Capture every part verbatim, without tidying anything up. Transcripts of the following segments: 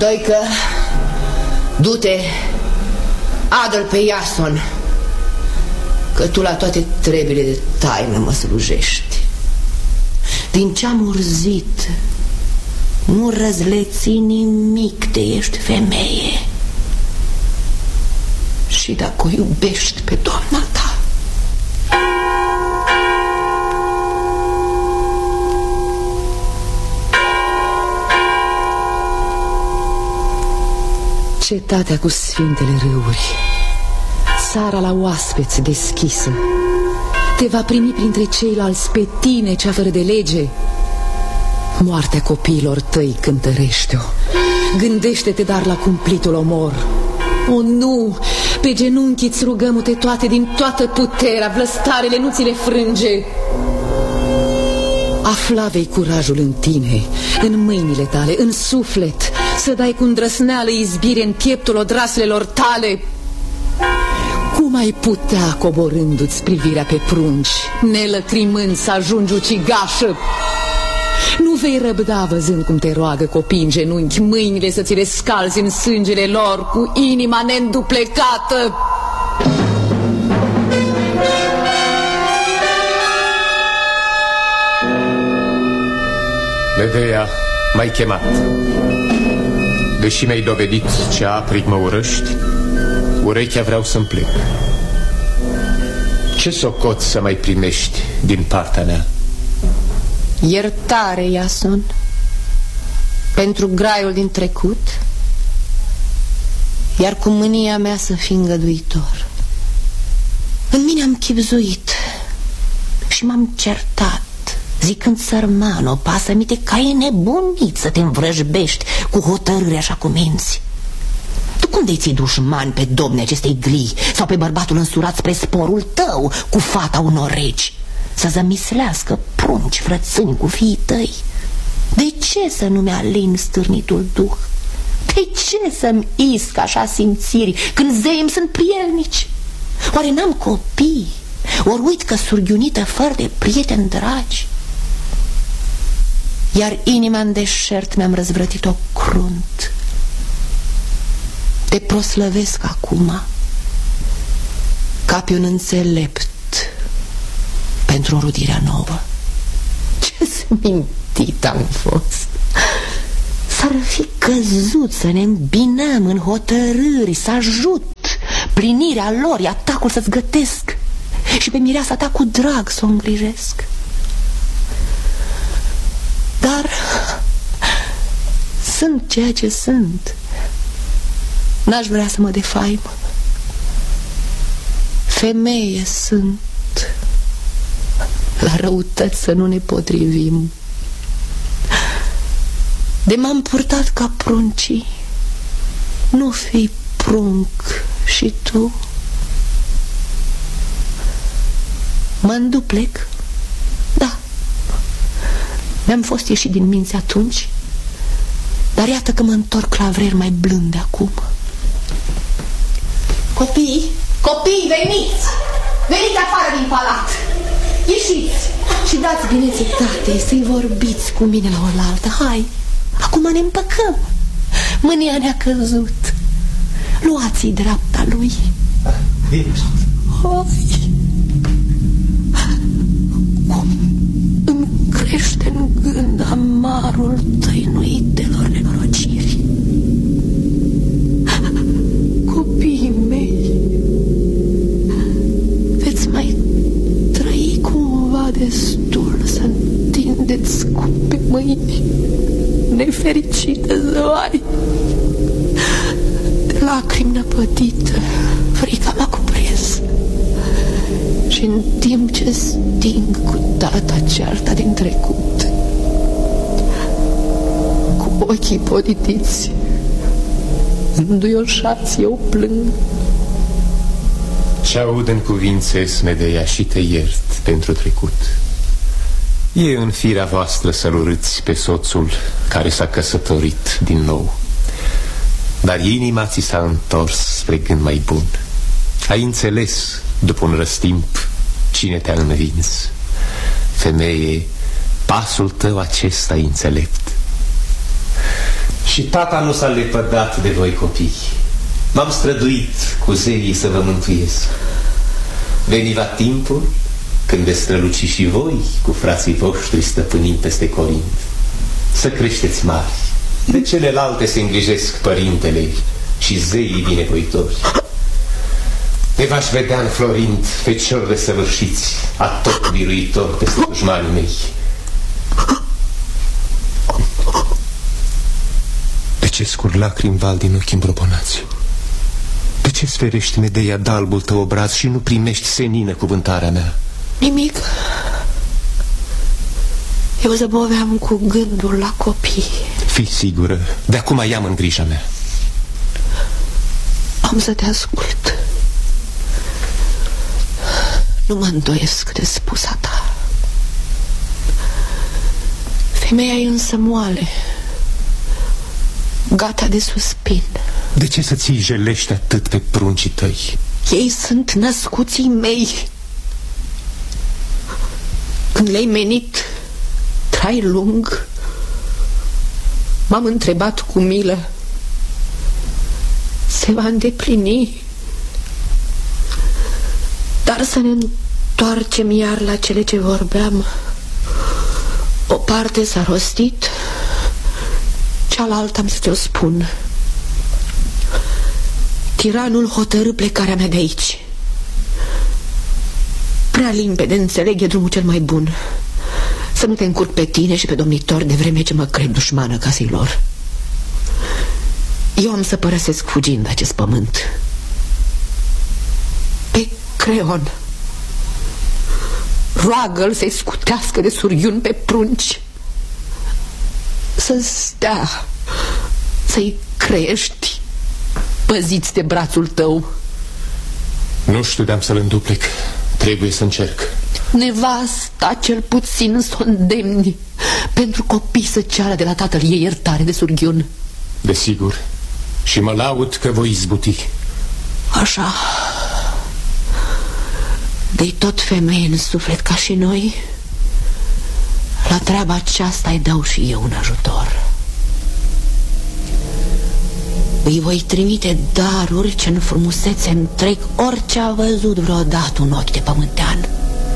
Doică, du-te, adă-l pe Iason, că tu la toate treburile de taină mă slujești. Din ce-am urzit, nu răzleți nimic de ești femeie. Și dacă o iubești pe doamna ta. Cetatea cu sfintele râuri, țara la oaspeți deschisă, te va primi printre ceilalți pe tine, cea fără de lege. Moartea copiilor tăi cântărește-o. Gândește-te dar la cumplitul omor. O, nu! Pe genunchi îți rugăm-te toate, din toată puterea, vlăstarele nu ți le frânge. Afla vei curajul în tine, în mâinile tale, în suflet, să dai cu îndrăsneală izbire în pieptul odraslelor tale. Cum ai putea, coborându-ți privirea pe prunci, nelăcrimând să ajungi ucigașă? Nu vei răbda văzând cum te roagă copiii în genunchi, mâinile să ți le scalzi în sângele lor, cu inima neînduplecată. Medea, m-ai chemat. Deși mi-ai dovedit ce aprig mă urăști, urechea vreau să-mi plec. Ce socoți să mai primești din partea mea? Iertare, Iason, pentru graiul din trecut, iar cu mânia mea să fii îngăduitor. În mine am chibzuit și m-am certat, zicând: sărmano, pasă-mi-te că e nebunit să te învrăjbești cu hotărâre așa cum minți. Tu cum de-i ții dușmani pe domne acestei glii, sau pe bărbatul însurat spre sporul tău cu fata unor regi, să zămislească prunci frățâni cu fiii tăi? De ce să nu-mi alin stârnitul duh? De ce să-mi isc așa simțiri când zeii îmi sunt prielnici? Oare n-am copii? Ori uit că surghiunită fără de prieteni dragi? Iar inima în deșert mi-am răzvrătit-o crunt. Te proslăvesc acum ca pe un înțelept pentru înrudirea nouă. Ce smintit am fost! S-ar fi căzut să ne îmbinăm în hotărâri, să ajut plinirea lor, e atacul să-ți gătesc și pe mireasa ta cu drag să o îngrijesc. Dar sunt ceea ce sunt. N-aș vrea să mă defaim. Femeie sunt. La răutăți să nu ne potrivim. De m-am purtat ca pruncii, nu fi prunc și tu. Mă înduplec? Da. Mi-am fost ieșit din minți atunci, dar iată că mă întorc la vreri mai blânde acum. Copii, copii, veniți! Veniți afară din palat! Ieșiți și dați binețe tatei să-i vorbiți cu mine la oaltă. Hai, acum ne împăcăm. Mânia ne-a căzut. Luați-i dreapta lui. Hai. Cum îmi crește în gând amarul tăinuitelor nenorociri. Copiii mei, veți mai trăi cumva destul să întindeți cu pe mâini nefericite zăvai. De lacrimi năpădită, frica m-a cuprins. Și în timp ce sting cu tata cearta din trecut, cu ochii poditiți, înduioșați, eu plâng. Ce aud în cuvințe, Smedea, și te iert pentru trecut. E în firea voastră să-l urâți pe soțul care s-a căsătorit din nou, dar inima ți s-a întors spre gând mai bun. Ai înțeles după un răstimp cine te-a învins. Femeie, pasul tău acesta înțelept. Și tata nu s-a lepădat de voi, copii. M-am străduit cu zeii să vă mântuiesc. Veni va timpul când veți străluci și voi cu frații voștri stăpânind peste Corint. Să creșteți mari. De celelalte se îngrijesc părintele și zeii binevoitori. Te v-aș vedea înflorind, feciori desăvârșiți, atot biruitor peste dușmanii mei. De ce scurg lacrimi val din ochii îmbrobonați? De ce sferești Medeia de-albul tău obraz și nu primești senină cuvântarea mea? Nimic. Eu zăboveam cu gândul la copii. Fii sigură, de acum i-am în grija mea. Am să te ascult. Nu mă îndoiesc de spusa ta. Femeia e însă moale, gata de suspin. De ce să ții jelești atât pe pruncii tăi? Ei sunt născuții mei. Când le-ai menit trai lung, m-am întrebat cu milă: se va îndeplini? Dar să ne întoarcem iar la cele ce vorbeam. O parte s-a rostit, cealaltă am să te-o spun. Tiranul hotărâ plecarea mea de aici. Prea limpede înțeleg, e drumul cel mai bun. Să nu te încurc pe tine și pe domnitori, de vreme ce mă cred dușmană casei lor. Eu am să părăsesc fugind acest pământ. Pe Creon roagă-l să-i scutească de surghiuni pe prunci, să stea, să-i crești păziți de brațul tău. Nu știu de-am să-l înduplec. Trebuie să încerc. Nevasta cel puțin să o îndemni pentru copii să ceară de la tatăl ei iertare de surghiun. Desigur. Și mă laud că voi izbuti. Așa. De-i tot femeie în suflet ca și noi, la treaba aceasta îi dau și eu un ajutor. Îi voi trimite daruri ce în frumusețe întreg orice a văzut vreodată un ochi de pământean.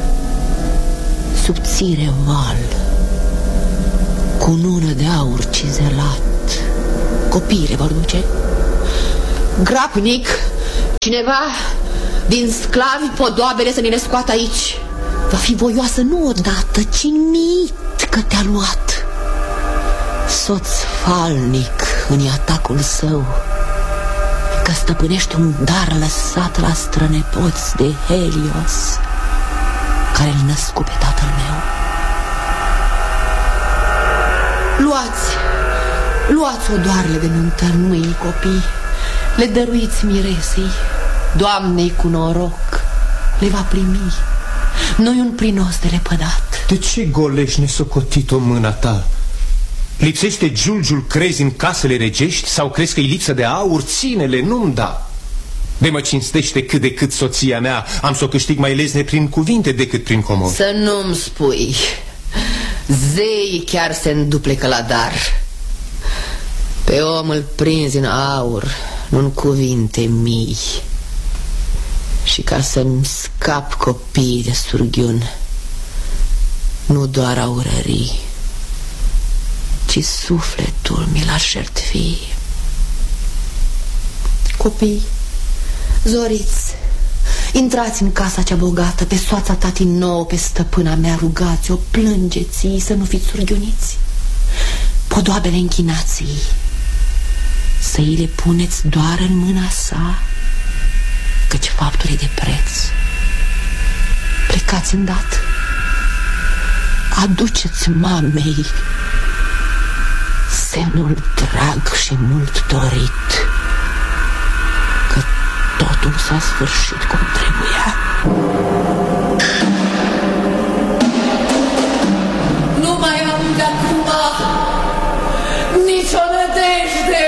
Subțire val, cu nună de aur cizelat, copiii le vor duce. Grabnic, cineva din sclavi podoabele să ne le scoată aici. Va fi voioasă nu odată, ci mit că te-a luat. Soț falnic în atacul său, că stăpânește un dar lăsat la strănepoți de Helios, care îl născu pe tatăl meu. Luați, luați odoarele de nuntă în mâini, copii. Le dăruiți miresei, Doamnei cu noroc, le va primi. Nu-i un prinos de lepădat. De ce golești nesocotit-o mâna ta? Lipsește giulgiul, crezi, în casele regești? Sau crezi că-i lipsă de aur? Ține-le, nu-mi da. De mă cinstește cât de cât soția mea. Am să o câștig mai lesne prin cuvinte decât prin comori. Să nu-mi spui. Zeii chiar se înduplecă la dar. Pe om îl prinzi în aur, nu în cuvinte mii. Și ca să-mi scap copiii de surghiun, nu doar aurării, ci sufletul mi l-aș jertfi. Copii, zoriți, intrați în casa cea bogată, pe soața tati nouă, pe stăpâna mea rugați-o, plângeți-i să nu fiți surghiuniți. Podoabele închinați-i, să îi le puneți doar în mâna sa, căci faptul e de preț. Plecați îndată, aduceți mamei semnul drag și mult dorit, că totul s-a sfârșit cum trebuia. Nu mai am de acum nicio nădejde.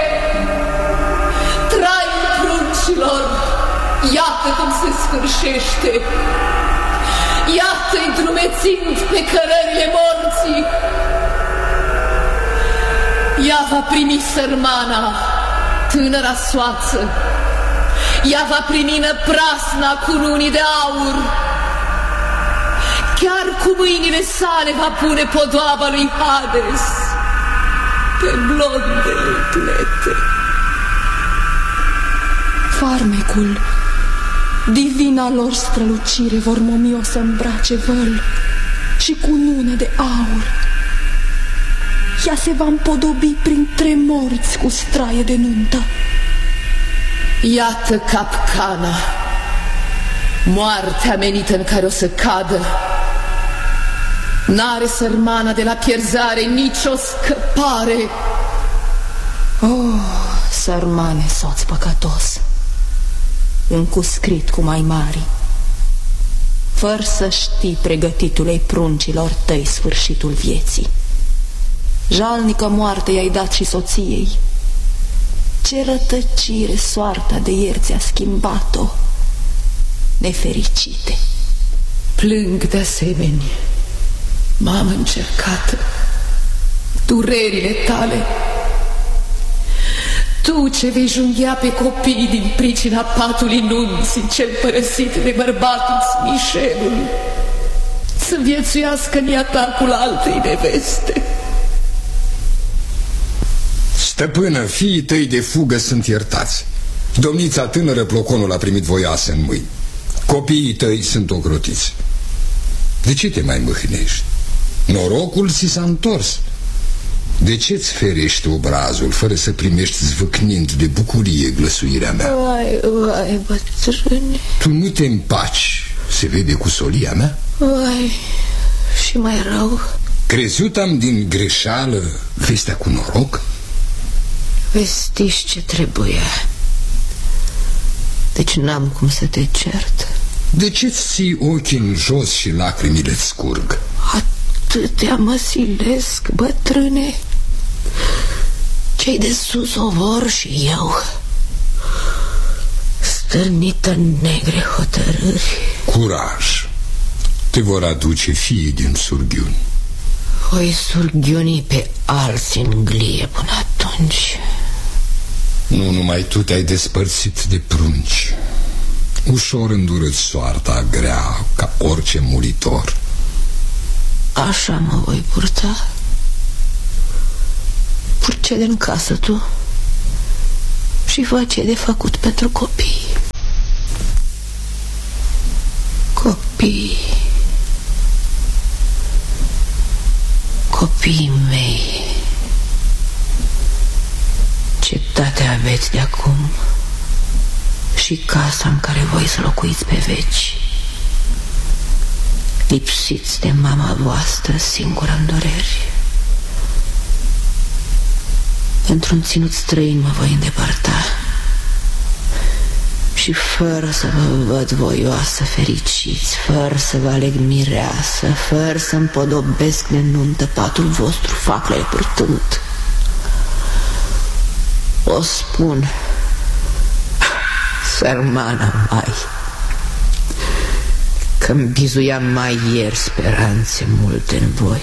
Traiul pruncilor, iată cum se sfârșește. Iată-i drumețind pe cărările morții. Ea va primi sărmana, tânăra soață. Ea va primi năprasna cununii de aur. Chiar cu mâinile sale va pune podoaba lui Hades pe blondele plete. Farmecul, divina lor strălucire vor momi o să îmbrace văl și cunună de aur. Ea se va împodobi printre morți cu straie de nuntă. Iată capcana, moartea amenită în care o să cadă. N-are sărmana de la pierzare nicio scăpare. Oh, sărmane, soț păcătos, încuscrit cu mai mari, fără să știi pregătitului pruncilor tăi sfârșitul vieții. Jalnică moarte i-ai dat și soției. Ce rătăcire soarta de ieri ți-a schimbat-o, nefericite. Plâng de asemenea, mamă încercată, durerile tale. Tu ce vei junghea pe copii din pricina patului nunții, cel părăsit de bărbatul Mișelul, să viețuiască în atacul altei neveste. Stăpână, fiii tăi de fugă sunt iertați. Domnița tânără Ploconul a primit voioasă în mâini. Copiii tăi sunt ocrotiți. De ce te mai mâhnești? Norocul ți s-a întors. De ce-ți ferești obrazul fără să primești zvâcnind de bucurie glăsuirea mea? Vai, vai, bătrâne. Tu nu te împaci, se vede cu solia mea? Vai, și mai rău. Creziut-am din greșeală vestea cu noroc? Vestiși ce trebuie. Deci n-am cum să te cert. De ce-ți ții ochii în jos și lacrimile-ți scurg? Atâtea mă silesc, bătrâne. Cei de sus o vor și eu, stârnită în negre hotărâri. Curaj! Te vor aduce fiii din surghiuni. Voi surghiuni pe alții în glie până atunci. Nu numai tu te-ai despărțit de prunci. Ușor îndură-ți soarta grea ca orice muritor. Așa mă voi purta. Purcede în casă tu și fă ce de făcut pentru copii. Copii, copiii mei, cetatea aveți de acum și casa în care voi să locuiți pe veci, lipsiți de mama voastră singură în dureri. Într-un ținut străin mă voi îndepărta și fără să vă văd voioasă fericiți, fără să vă aleg mireasă, fără să împodobesc de nuntă patul vostru faclele purtând, o spun, sărmana mai, că-mi bizuiam mai ieri speranțe multe în voi,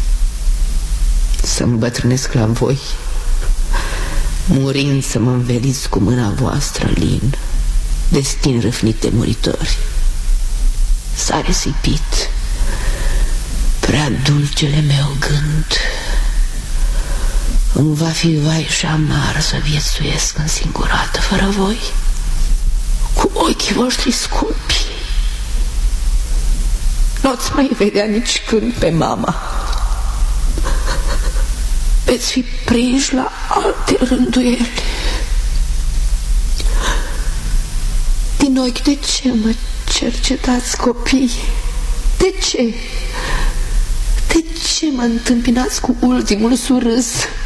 să îmbătrânesc la voi, murind să mă înveliți cu mâna voastră lin, destin răfnit de muritori. S-a risipit prea dulcele meu gând. Îmi va fi vai și amar să viețuiesc însingurată fără voi, cu ochii voștri scumpi. Nu-ți mai vedea nici când pe mama. Veți fi prinși la alte rânduieli. Din ochi, de ce mă cercetați, copii? De ce? De ce mă întâmpinați cu ultimul surâs?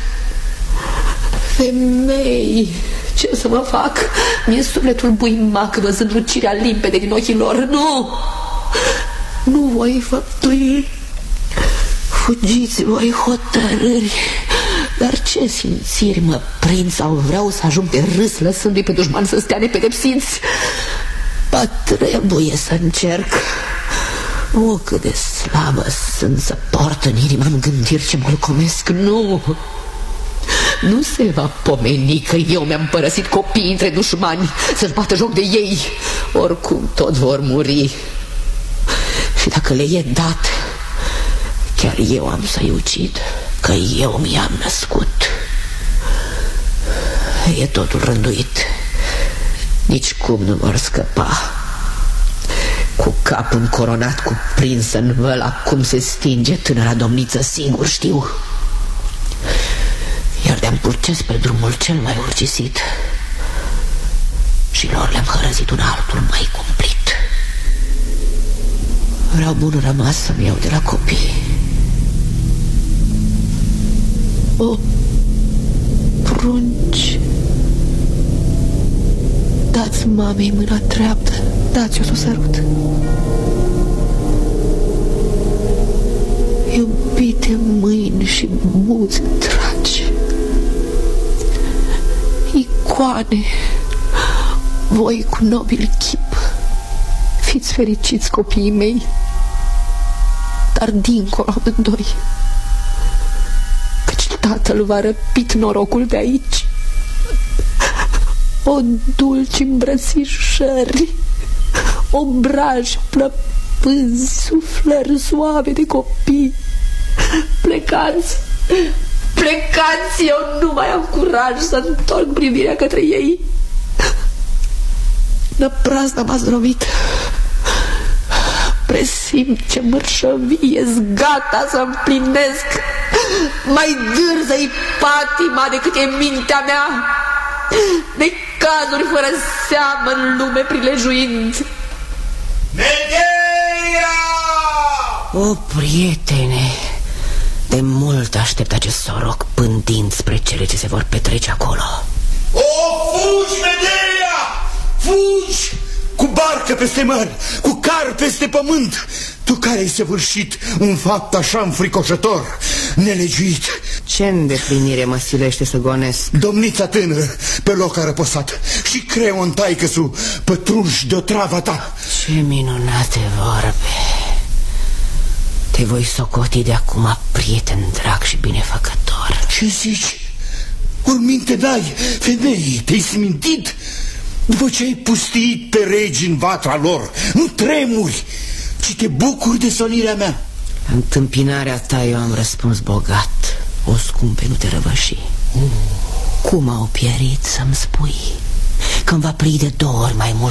Femei, ce să mă fac? Mi-e sufletul buimac văzând lucirea limpede din ochii lor. Nu! Nu voi făptui. Fugiți voi hotărâri. Dar ce simțiri mă prind sau vreau să ajung de râs lăsându-i pe dușman să stea nepedepsiți? Ba trebuie să încerc. O, cât de slabă sunt să port în inima în gândiri ce mă lcomesc. Nu! Nu se va pomeni că eu mi-am părăsit copiii între dușmani să-și bată joc de ei. Oricum tot vor muri. Și dacă le e dat, chiar eu am să-i ucid, că eu mi-am născut. E totul rânduit. Nici cum nu vor scăpa. Cu capul încoronat, cuprins în văla, cum se stinge tânăra domniță, sigur știu. Iar de-am purces pe drumul cel mai urgisit și lor le-am hărăzit un altul mai cumplit. Vreau bun rămas să-mi iau de la copii. O, prunci, dați mamei mâna dreaptă, dați-o să o sărut. Iubite mâini și buze dragi, icoane, voi cu nobil chip, fiți fericiți copiii mei, dar dincolo amândoi, căci tatăl v-a răpit norocul de aici. O dulci îmbrățișări, obraji plăpânzi, suflări suave de copii. Plecați, plecați, eu nu mai am curaj să întorc privirea către ei. Năprazna m-a zdrobit. Presimt ce mărșăvie-s gata să împlinesc. Mai dârză-i patima decât e mintea mea, de cazuri fără seamă în lume prilejuind. Medea! O, prietene, de mult aștept acest soroc pândind spre cele ce se vor petrece acolo. O, fugi, Medea! Fugi! Cu barcă peste măr, cu car peste pământ, tu care ai săvârșit un fapt așa înfricoșător, nelegiuit. Ce îndeplinire mă silește să gonesc? Domnița tânără pe loc a răposat și Creon taicăsu pătrunși de-o travă ta. Ce minunate vorbe! Te voi socoti de acum prieten drag și binefăcător. Ce zici? Ori minte dai, femeii, te-ai smintit? După ce ai pustiit pe regi în vatra lor, nu tremuri, ci te bucuri de sonirea mea. La întâmpinarea ta eu am răspuns bogat. O, scumpe, nu te răvăși. mm. Cum au pierit, să-mi spui? Când va pli de două ori mai mult